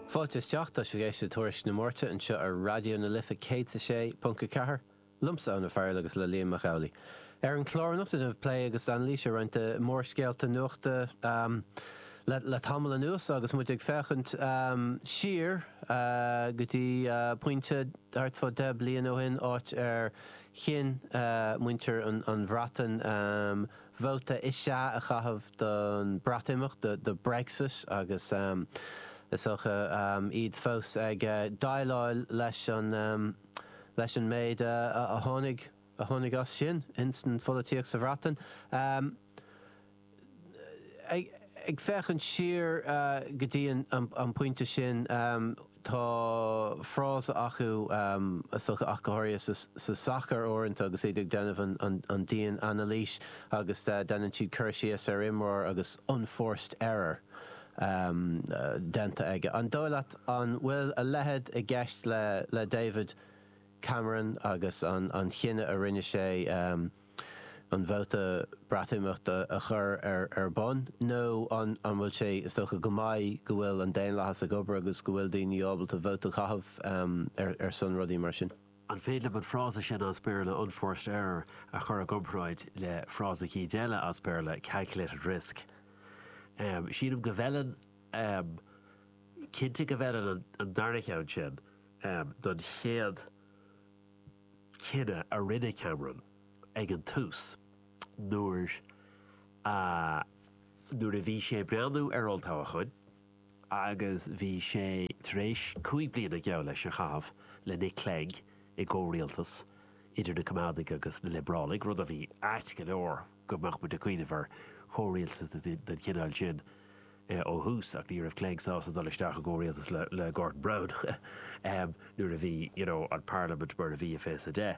Fáilte teachta sé géiste tuairis na mórta an seo ar radio na lifa cé a sé punca cethir lumsa an na fearil agus le líon Macaulay. Ar an chlárnachta na play agus an líse roinnta mór scéalta nuachta le tamil an nuas agus muid ag fechant siar go dtí pointe art fá de blian ó hin áit ar chin muinter an bhratan bhóta isise a chahabh don brataimach de Brexit agus is iad fós ag dáileáil leis an méid a tháinig as sin instant folíoch sa bhratan. Ag fechan siar go dtí an pointe sin tá frása acu ach gothir sa sacr orintanta agus iad déanamh an daon analís agus déanann siad cur síos ar imreoir agus unforced error denta aige. An dóileat an bhfuil a lehead a gceist le David Cameron agus an chinine a rinne sé an bhóta brataimimeachta a chur ar bon. nó an bhfuil sé is tócha go maiid go bhfuil an déan lehas a gobar agus go bhfuil daoine ábalta bhóta chahabh ar son rudí mar sin. An féile an frása sin as péir le unforced error a chur a gobráid le frása cí déile as péir le calculated risk. Síanam go bheilean cinnte go bheilean an darnachán sin don chéad cinenne a rinne Cameron ag an tús nuair a bhí sé breanú ar oltáha chuin agus bhí sé tréis 5 bliana a gceall leis a chahabh le Nick Clegg i ggóirialtas idir na Comádaigh agus na Librálaigh rud a bhí áit go leor go mbeadh mu de cuioine bhar chóirialtas den cineáil sin ó hús ach ní raibh Clegg sása dul isteach a ggóirialtas le Gordon Brown nuair a bhí an Parliament mar a bhí a fés a dé.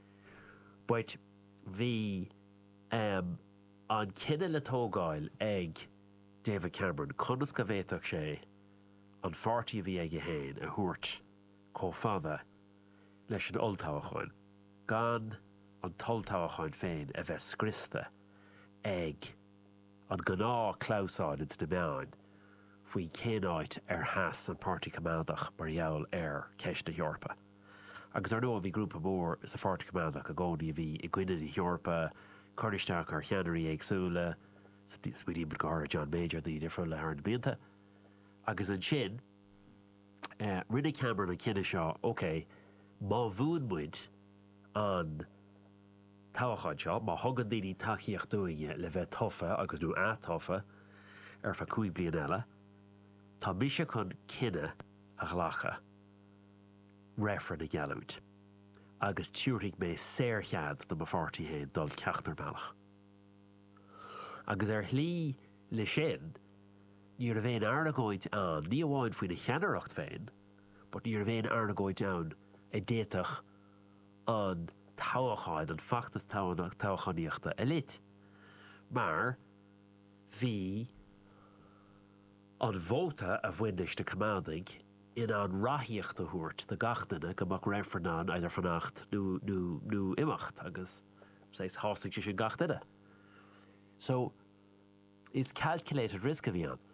But bhí an cinenne le tógáil ag David Cameron conas go bhéiteach sé an fáirtí bhí ag a héin a thuairt cófada leis an oltáhachain gan an toltáhachain féin a bheith scrista ag an gná clousáid de meáin faoi cénáid ar heas an Pártaí Commandach mar gheall ar ceist na Eorpa. Agus ar nó bhí grúpa mór sa Pártaí Commandach a gcónaí bhí i gcuine na Eorpa chuiristeach ar cheannarí agsúla spuidí bar John Major the different le an bínta. Agus an sin rinne Cameron an cinenne seo, OK, má bhuain muid an táhachaid seo, má thugan daoine taíocht dúige le bheith tofa agus nó átofa ar fa 5 blian eile, tá mise chun cinenne a ghlacha réfran na gealút agus túirigh mé séirchead do mafártaí héin dul ceachtar meach. Agus ar thlí le sin, níor a bhéin arnagóid an, ní amháin faoin na cheannaireacht féin, but níor a bhéin arnagóid ann a déiteach an táhachaid an fachtas táhachaíochta a lit. Mar bhí an bhóta a bhainnis na Comádaigh in an rathíocht a thuairt de gachtainna go mbeadh réfranán idir fannacht nó imacht agus séis hásaigh sé sin gachtainna. So, is calculated risk a bhí an.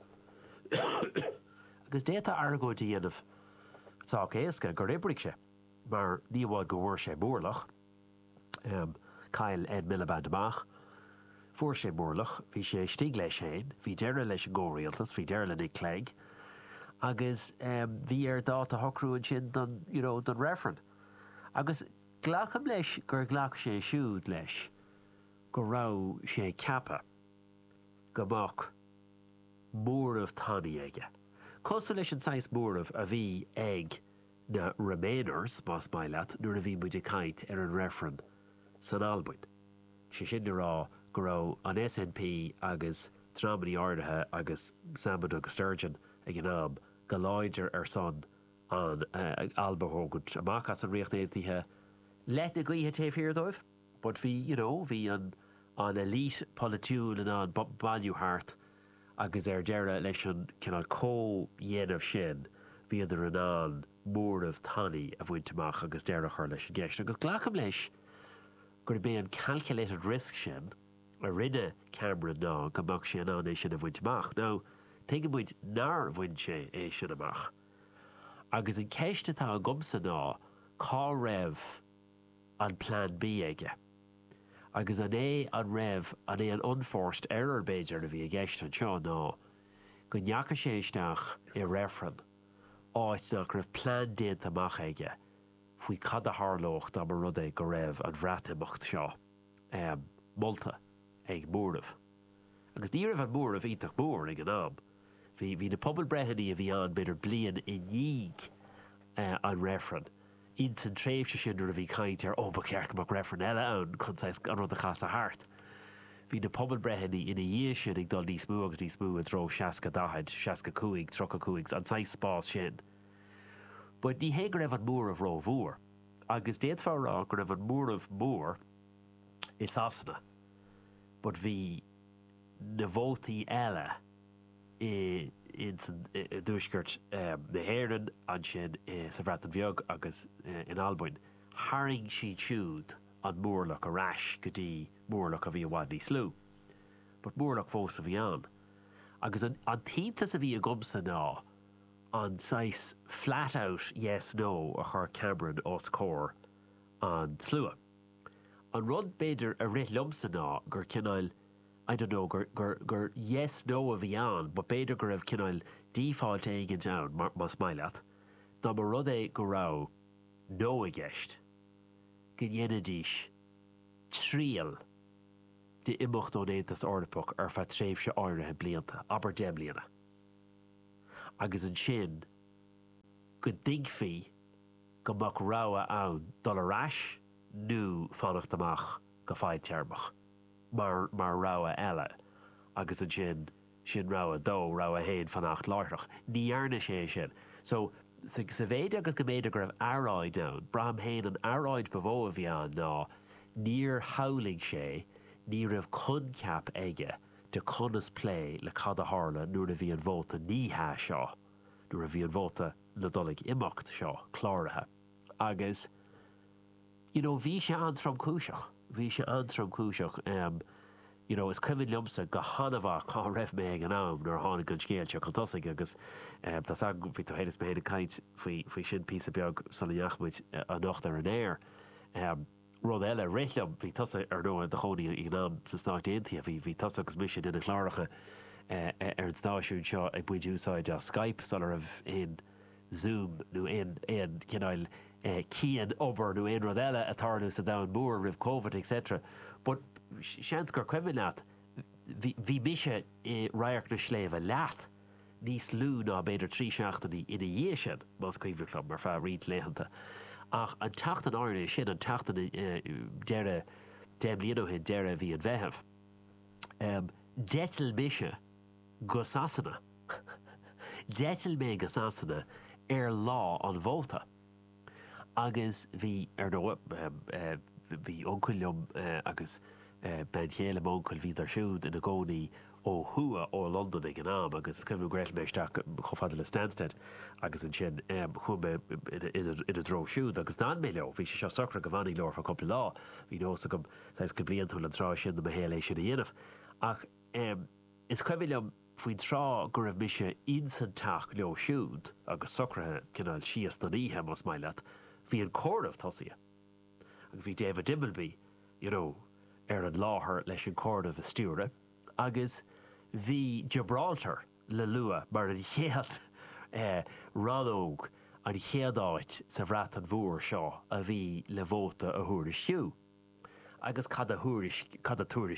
Agus déta argóid a dhéanamh tá éasca gur ibric sé, mar ní bháid go bhfuair sé mórlach, Kyle Ed Miliband amach, fuair sé mórlach, bhí sé stig leis héin, bhí deire leis an ggóirialtas, bhí deire le Nick Clegg, agus bhí ar dát a hocrúin sin don réfran. Agus ghlacham leis gur ghlach sé siúd leis go rá sé cappa go mbeadh móramh tanaí aige. Costa leis an sais móramh a bhí ag na Remainers más maileat nuair a bhí muid a caint ar an réfran san Albain. Sé sin rá go rá an SNP agus trámaní áirithe agus Salmond agus Sturgeon ag an am go láidir ar son an Alba Hógad amach as an riocht éaithe let na gaothe taobh dóibh, but bhí an elite politiúil in an bailúthart agus ar deire leis an cinál dhéanamh sin bhí idir an móramh tanaí a bhainteach agus deire chuir leis an gceist. Agus ghlacham leis gur bé an calculated risk sin a rinne Cameron ná go mbeadh sé an é sin a bhainteach. Now, take muid nar bhain sé é sin amach agus in ceiste tá an gomsa ná cá raibh an plan B aige. Agus an an raibh an an unforced error beidir a bhí a gceist an seo ná go neacha sé isteach i réfran áit nach raibh plan déanta amach aige faoi cad a thárlócht am rud é go raibh an bhreathimimeacht seo molta ag móramh. Agus ní raibh an móramh ítach mór ag an am. Bhí na pobl breithiní a bhí an beidir blian i níig an réfran. Int an tréimhse sin a bhí caint ar ba cearcamach réfran eile ann chunáis an rud a chas a thart. Bhí na pobl breithiní ina dhé sin ag dul níos mú agus níos mú a dro 60 60 30 an 6 spás sin. But ní hé go raibh an mór a bhró bhór. Agus déad fearrá go raibh an mór of mór is asna. But bhí na bhótaí eile in dúisgurt na héireann an sin sa bhreat an bheag agus in Albain. Haring si siúd an mórlach a rais go dtí mórlach a bhí bhád níos lú. But mórlach fós a bhí an. Agus an tíntas a bhí a gomsa ná an sais flat out yes no a chur Cameron os cór an slua. An rud beidir a rith lumsa ná gur cinál I don't know, gur yes no a bhí an, but beidir gur raibh cinál default éigen down mas maileat, ná mar rud é go rá no a gceist gnéanadís tríal de imimecht ó éantas ordapuch ar fa tréimhse áirithe blianta, aber de bliana. Agus an sin go digfí go mac ráha ann dul a rais nó fannacht amach go fáid tearmach. Mar ráha eile agus an sin ráha dó ráha héin fannacht láirteach. Ní dhearna sé sin. So sa bhéide agus go méidir go raibh aráid ann, braham héin an aráid bhó a bhí an ná níor howling sé, ní raibh conceap aige de conas play le cad a tharla nuair a bhí an bhóta níthe seo, nuair a bhí an bhóta le dullig imimecht seo, chláirithe. Agus, bhí sé antram cúiseach. Bhí sé antram cúiseach. Is cuimhin liomsa go hanamh cá raibh mé ag an am nuair tháinig an scéilte chu tosaigh agus tá ag bhí tú héidir méid a caiint faoi sin pí a beag sannaíachmuid a nocht ar an air. Rud eile réithleam bhí tosa ar nó de chonaí ag an am sa stáit déantí a bhí tosa agus mis sin ina chláiricha ar an stáisiún seo ag buid úsáid a Skype sal raibh in Zoom nó in cinál cían obair nó in rud eile a tarnú sa da mór rih COVID etc. But seans gur cuimhin leat bhí mise raiach na sléimh leat níos lú ná beidir trí seachtaí ina dhé sin más cuimhlumm mar fear riad léhananta. Ach an tatan áirna sin an tatan deire déimlíonóhin deire bhí an bheitheh. Detil mise go sasanna. Detil mé go sasanna ar lá an bhóta. Agus bhí ar nó bhí oncuilm agus ben chéile móncail bhí ar siúd ina gcónaí ó thua ó London ag an am agus cumú gréil méisteach chofada le Stansted agus an sin chume ina dro siúd agus ná mé leo, bhí sé seo socra go bhaí leir fa coppla lá, hí nósa go go bliantúil an trá sin na hééis sin a dhéanamh. Ach is cuimhlumm faoin trá gur raibh mise insantach leo siúd agus socrathe cinál sios don íthe mas maileat, hí an córamh tosaí. Agus bhí David Dimbleby, ar an láthair leis an córamh a stúre, agus bhí Gibraltar le lua mar an chéad radóg an chéadáit sa bhreat an bhór seo a bhí le bhóta a thuair siú. Agus cad a túair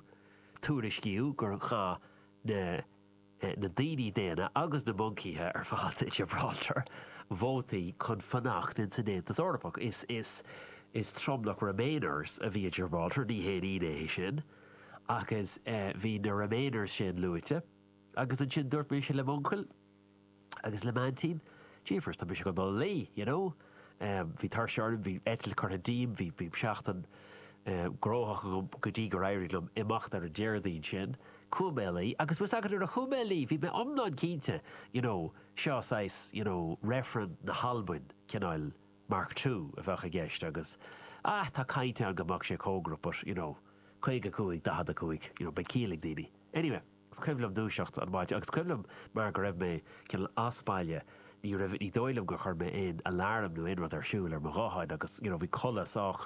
sciú gur cha na daoine déana agus na buncíthe ar fad Gibraltar bhótaí chun fannacht in sa déantas orpach is tromlach Remainers a bhí Gibraltar ní héad sin agus bhí na Remainers sin luite agus an sin dúirt mé se le moncail agus le mantín jeepers tá se go dul lí, bhí tar searm bhí etil chu a díim bhí seachtain gróthach go dtí go éirilm imacht ar a déirdaín sin cuamélaí agus bus agad ar a chumélaí bhí me omnáid cínte seo sais réfran na Halbain cinál Mark II a bhecha gceist agus tá caiinte an gomach sé cógrapar chuige cuaig dahad cuaig be cílig daoine. Anyway, gus cuimlumm dúiseacht an máid agus cuimlumm mar go raibh mé cin aspáile ní raibh ní dóilm go chur mé in alarm nó inrad ar siúil ar maráid agus bhí colla sách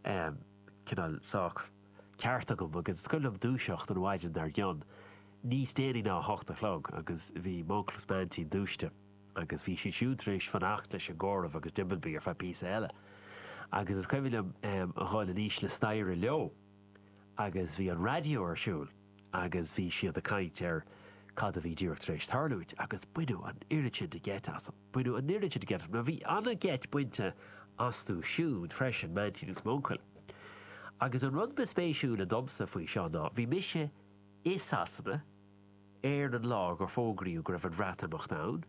cinál sách cearta go agus scoilm dúiseocht an bhaidin ar gionn. Níos déanaí ná 8 o'clock agus bhí Monclas Mantí dúiste agus bhí si siútrééis fan 8 leis an ggóramh agus dimbelbí ar fe písa eile. Agus is cuimhfuil a gháil níos le stair leo agus bhí an radio ar siúil agus bhí siad a caiint ar cad a bhí dúirt rééis tarlúid agus buú an iriide de get asam. Buú an iriide de get na bhí anna get buinte asú siúd freisin Mantí dus Moncla. Agus an rud bespéisiú le domsa faoi seo ná bhí mise is asanna an lá gur fógraíú gur raibh an bhreatamach nán.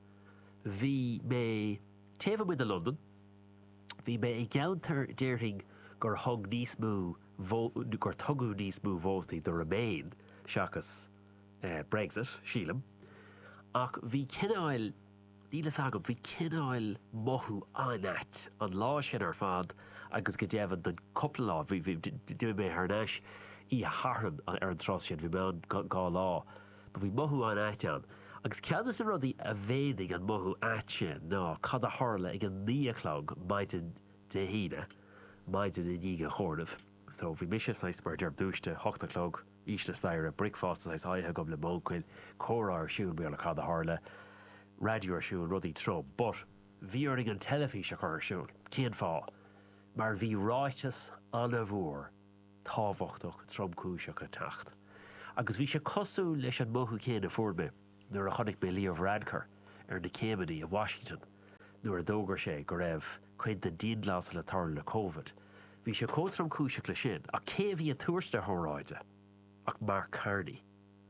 Bhí mé taobh muid a London, bhí mé ag geantar déirthing gur thug níos mú gur tugadh níos mú vótaí do Remain seachas Brexit, sílam. Ach bhí cináil, nílas agam, bhí cináil mothú anat an lá sin ar fad agus go déann don coppla lá, bhí dú mé thnáis í harm ar an tros sin, bhí me an gá lá, ba bhí mothú anat an. Agus ceadas a rudaí a bhédig an mothú atse ná cad a tharla ag an 9 o'clock maidin de híine, maidin in díga chornamh. So bhí mise sais mar dearb dúiste 8 o'clock ísle stair a bricfast sais aithe gom le mócail, córa ar siúil béal a cad a tharla, radio ar siúil rudaí trom. But bhí ar an telefís a chur ar siúil, céan fá, mar bhí ráitas anna bhór tábhachtach tromcúiseach a tacht. Agus bhí sé cosú leis an mothú céan a fuair mé, nuair a chonig mé Leo Varadkar ar na Céimeanna a Washington, nuair a dógar sé go raibh chuid den díonlás le tarla le COVID. Bhí sé cótram cúiseach le sin, a cé bhí a tuairt de thóráide, ach Mark Carney.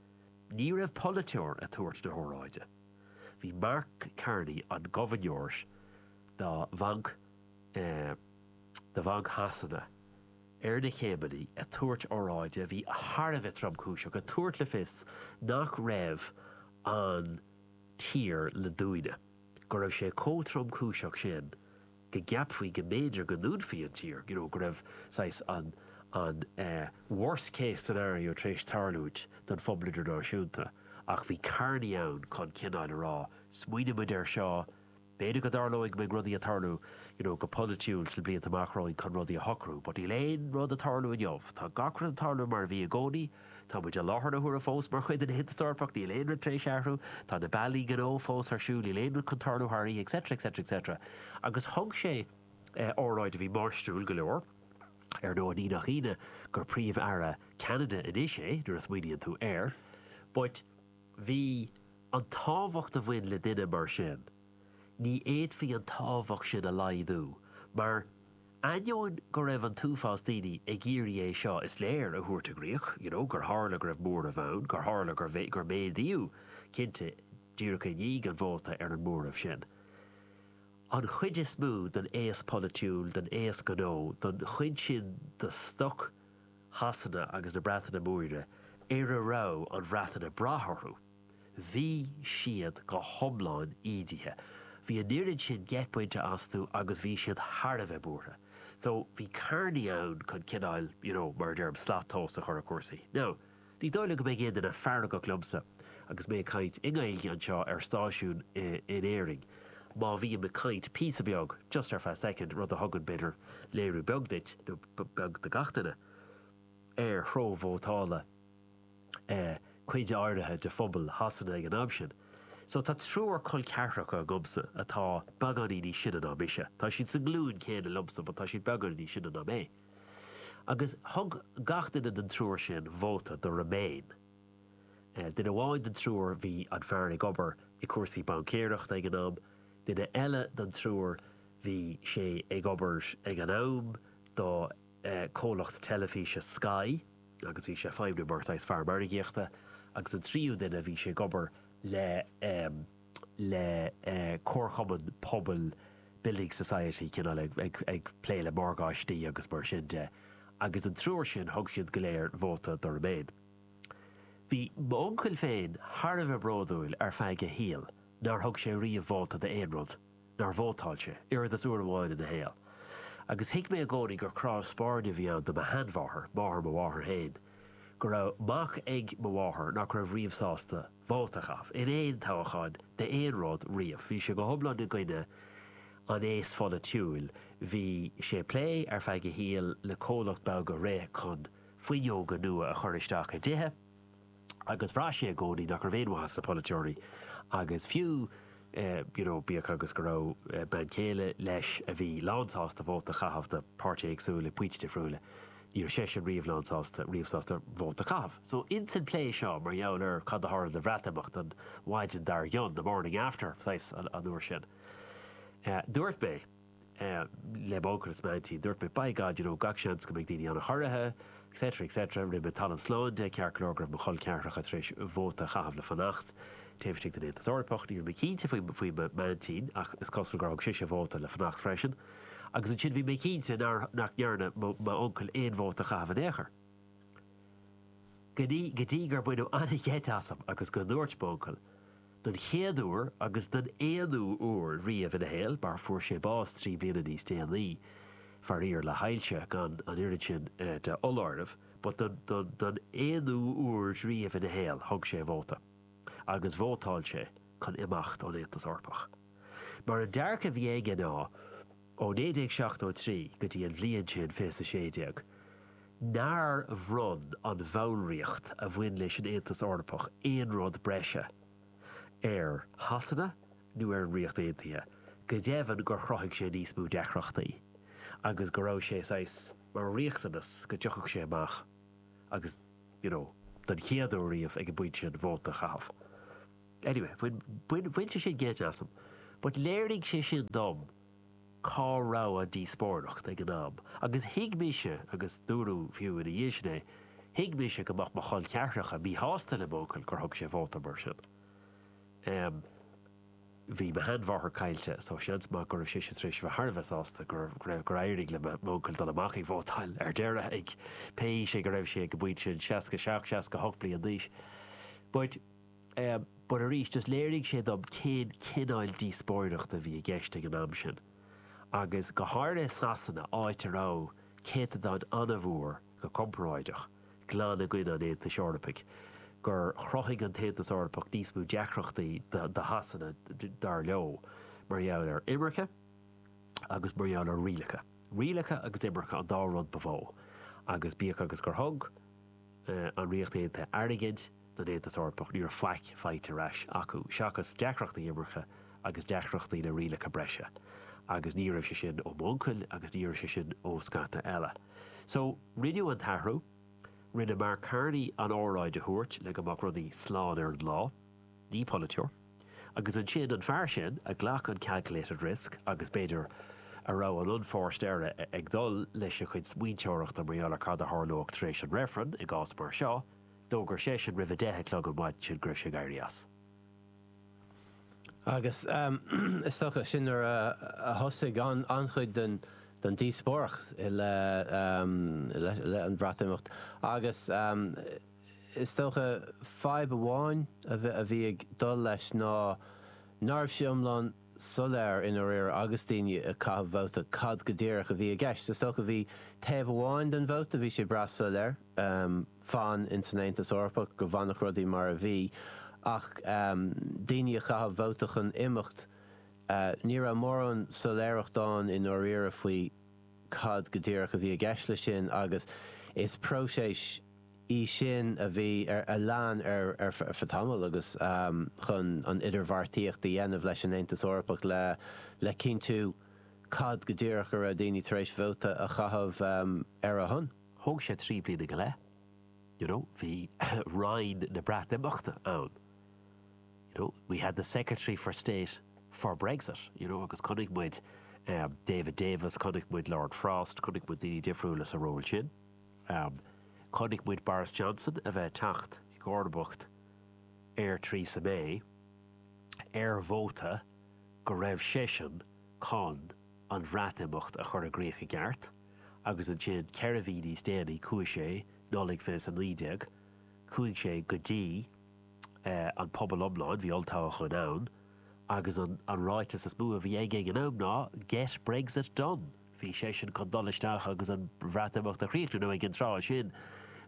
Ní raibh politeoir a tuairt de thóráide. Bhí Mark Carney an gohainneoir de bhanc hasanna ar na Céimeanna a tuairt óráide bhí a tharbheith tromcúiseach a tuairt le fis nach raibh an tír le dúine. Go raibh sé cótromcúiseach sin go gapfaoi go méidir go núnfaí an tír, go raibh sais an worst case scenario trééis tarlúid don phobalidir náisiúnta, ach bhí Carney ann chun cináil rá, smuoine muid ar seo, béidir go darlóigh me rudaí a tarlú, go politiúil sa blianta amachráin chun rudaí a hocrú, but í léon rud a tarlú in jobh. Tá gacra an tarlú mar bhí a gcónaí, tá muid a láthar na thuair a fós mar chuid an hit starpach ní léon trééis seaarú, tá na bailí gan ó fós ar siúil í léon chun tarlú thairní, etc. Agus thug sé óráid a bhí marstúil go leor, ar nó ní nach ine gur príomh ara Canada in isé, nuair a smuoineann tú air, but bhí an tábhacht a bhain le duine mar sin. Ní éad fhí an tábhacht sin a laidú, mar aineoin go raibh an túfás daoine ag géirí é seo is léir a thuairt a gríoch, gur tharla go raibh mór a bhain, gur tharla gur méadíú cinnte díreacha ní an bhóta ar an mór a sin. An chuid is mú den éas politiúil, den éas ganó, den chuid sin de stoc hasanna agus de breatainna múire ar a rá an bhreatainna bratharthú. Bhí siad go thomláin ídithe. Bhí an níorinn sin getpointe asú agus bhí siad tharbheith búrtha. So bhí Carney ann chun cináil, mar dearm slátósa chur a cuasaí. Now, ní dóile go mé géad in a fearna go clumsa agus mé caint ingailge an seo ar stáisiún in éiring. Má bhí me caint písa beag, just ar fa second, rud a thugann beidir léirú beagdait, nó beag de gatainna, ar thrómhótála chuide áirithe de phobal hasanna ag an am sin. So tá trúar chun cearracha a gomsa atá baganí ní sinna ná mise. Tá siad sa glún céanna lumsa, but tá siad baganí sinna ná mé. Agus thug gatainna den trúar sin bhóta do Remain. Dina bháin den trúar bhí an fearna gobar i cuasaí bancéireachta ag an am, dina eile den trúar bhí sé ag obair ag an am do cólacht telefíse Sky, agus bhí sé feimne mar sais fear marigíochta, agus an tríú dina bhí sé gobar le córchaman pobl Building Society cinál ag pléile margáistí agus mar sin de, agus an trúir sin thug siad go léir bhóta do Remain. Bhí móncail féin tharbheith bródúil ar feige híal, nar thug sé riamh bhóta de éonrod, nar bhótáilte, iad as uair bháin in na héal. Agus hiic mé a gcónaí gur cráibh spáirne bhí an do a hanmháthair, máthar mo bháthair héin, go raibh ag mháthir nach raibh riomhsásta bhótachaf. In éon táchaáin de éonrád riamh. Bhí sé go thomlan na gcuine an éas fád a tiúil. Bhí sé plé ar feig go híal le cólacht beag go ré chun faoineoga nua a choristeach a dithe, agus bhrá sé gcónaí nach raibh éonhas na politeoirí, agus fiú bíoch agus go raibh ben chéile leis a bhí lánsásta bhótachaf de páirte agsúla puite friúla. Níor sé sin riomhsásta bhótachaf. So in san plé seo mar dheall ar cad athir de bhreatamach an waidin dar yon the morning after, sais an uair sin. Dúirt bé, le bócras mantí, dúirt bé baigad, gach seans go mbeidh daoine anna choirithe, etc. Ribbe talam slán de cearclógrah mo chol ceartach a tréis bhótachaf le fannacht, téimhstig den étas orpach, níor mé cínte faoi mantín, ach is cosfuil grach sé bhóta le fannacht freisin, agus an sin bhí mé cínte nach nearna má oncail éon bhótachaf an éair. Gotí gur buinú anna ghétasam agus go dúirt bócail, don chéadúr agus don éanú úr riamh in a héal, bar fuair sé bás 3 bliana níos déanaí, far ír le hailse gan an irid sin de oláirmh, but don éanú úr riamh in a héal thug sé bhóta. Agus bhótáil sé chun imacht ó étas orpach. Mar an dearcha bhí ag ná ó 1973 go dtí an bhliain sin fés a séideag, nár bhrun an bhánriocht a bhain leis an étas orpach éon rud breise ar hasanna nó ar an riocht éontaithe, go déhann gur chroigh sé níos mú deachreachtaí, agus go raibh sé sais mar riochtanas go deochach sé amach, agus, don chéadú riamh ag an buid sin bhótachaf. Anyway, bhainte sé géideasam, but léirigh sé sin dom cá rá a díospóirnacht ag an am, agus hiigmise agus dúrú fiú in a dhéisné, hiigmise go mach chun ceartach a bhí hásta le bócail gur thug sé bhóta mar sin. Bhí me hanmharthar caiilte, so seans má gur sé tréis bh Harbheásta gur éirigh le mócail don amach í bhótáil ar deire ag pe sé go raibh sé go buid sin 67 bliain an díis. But a rís just léirigh sé dom cén cináil díospóirnacht a bhí a gceiste an am sin. Agus go háirna sasanna áit ará céta don anmhúr go compráideach, glán a gcuine an éanta seorpaigh, gur chrochaigh an tétas orpach níos mú deachreachtaí de hasanna dar leo mar dheall ar imreacha agus mar dheall ar rialacha. Rialacha agus imreacha an dá rud bhó, agus bíoch agus gur thug an riocht éanta airigid don étas orpach níor feite reis acu, seachas deachreachtaí imreacha agus deachreachtaí na rialacha breise, agus ní raibh sé sin ó móncail agus ní raibh sé sin ó scata eile. So rinneú an tarthú, rinne mar carnaí an áráid a thuairt le go amach rudaí sláán ar an lá, ní politeoir, agus an sin an fear sin a ghlach an calculated risk agus beidir a rá an unforced éire ag dul leis a chuid smuointeoireacht a maiall a cad a tharlóg tar éis an réfran i gás mar seo, dógur sé sin rih déthe le go maid sin gribh sé gairías. Agus is stocha sin ar a thosaigh an chuid den díospóireacht le an bhreatamach. Agus is stocha feib amháin a bhí ag dul leis ná nárbh siomlán soléir in réir agus daoine a caithfh bhóta cad go ddíireach a bhí a gceist. Is stocha bhí taobh amháin den bhóta bhí sé bras soléir fan in san Aontas Orpach go bhannach rudaí mar a bhí, ach daoine a chaithfh bhótach an imimecht ní ra mór an soléireacht dáin in áiríire faoi cad go ddíireach a bhí a gceist le sin, agus is próséis í sin a bhí ar a lean ar fatamil agus chun an idirbhartaíocht a dhéanamh leis an Aontas Orpach le cinntiú cad go ddíireach ar a daoine tar éis bhóta a chaithfh ar a thun. Thug sé 3 bliana go le. Bhí Ryan na breatamachta ann. We had the Secretary for State for Brexit, agus chunig muid David Davis, chunig muid Lord Frost, chunig muid daoine difriúlas a ról sin. Chunig muid Boris Johnson a bheith tacht i Gordonbucht ar Theresa May ar bhóta go raibh sé sin chun an bhreatamach a chur a gréach i gceart, agus an sin ceir a bhí níos déanaí chuaigh sé nólaigh fés an lídeag, chuaigh sé go dtí an pobl omláin bhí oltáha chun ann, agus an ráitas is mú a bhí ag an am ná get Brexit done. Bhí sé sin chun dolisteach agus an bhreatamach a chríochtú nó ag an rá sin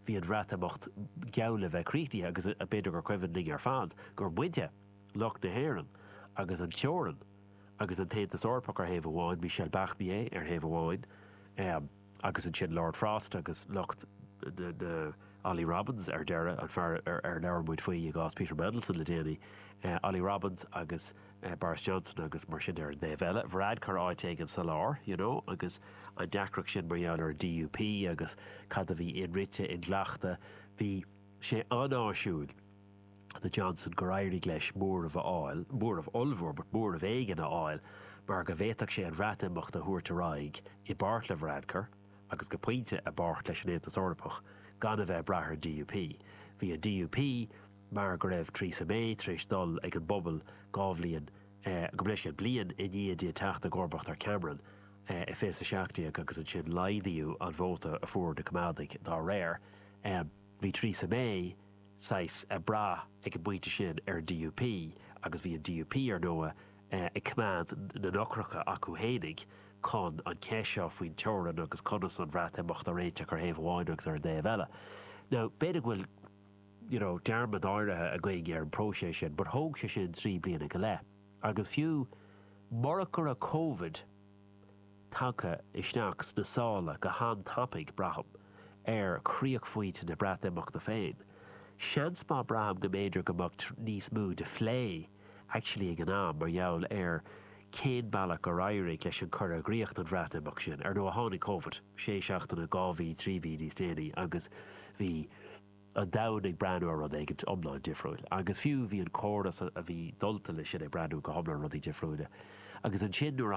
hí an bhreatamocht geall bheith críti agus a beidir gur cuimhin ning ar fad gur muinte loch na héan agus an teoran agus an taintas orpach ar Haomh Amháin Michel Bachmier ar Haomh Amháin agus an sin Lord Frost agus locht de Ollie Robbins ar deire an fear ar leabhar muid faoi a gás Peter Mendelsohn le déanaí Ollie Robbins agus Boris Johnson agus mar sin ar Dave Ella bhráid chu áit an sa lár, agus an deacrach sin marall ar DUP agus cad a bhí inrite in gleachta bhí sé anáisiúil the Johnson go éirí leis mór of áil, mór of olbhór, but mór of éigen a áil, mar go bhéteach sé an bhreatamocht a thuairte raig I bart le bhráidcar agus go pointe a bart leis an éantas orpach gan a bheith brathir DUP. Bhí a DUP mar go raibh Theresa May tríéis dul ag an bobbal gábhlíonn go bléis an blian in iad teachta Gorbacht ar Cameron I fés a seachtaíach agus an sin laidíú an bhóta a fuair de cumádaigh dá réir. Bhí Theresa May sais a bra ag an buinte sin ar DUP agus bhí an DUP ar nua I cumad na nocracha acu hénig chun an ceisio faoin teoran agus conas an bhreatamocht a réiteach ar Haomh Amháin agus ar Dave Ella. Now, beidir bhfuil dearmad áirithe a gcuige ar an próséis sin, but thóg sé sin 3 bliana go le. Agus fiú marachar a COVID tancha isteachs na sála go han tapig braham ar chríoch faoite na bhreatamocht a féin. Seans má braham go méidir go mocht níos mú de phlé actually ag an am mar jaall ar cén bailach go rairigh leis an chur a gríocht an bhreatamocht sin ar nó a tháinig COVID sé seachtainna 2 3 níos déanaí agus bhí a danig breanúir rud ag omláin difriúil. Agus fiú bhí an córas a bhí dulta lei sin ag breanú go homlan rudí difriúile. Agus an sin nuair a